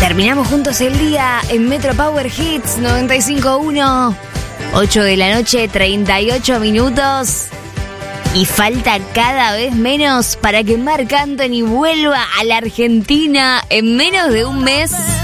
Terminamos juntos el día en Metro Power Hits 95.1. 8 de la noche, 38 minutos. Y falta cada vez menos para que Marc Anthony vuelva a la Argentina en menos de un mes.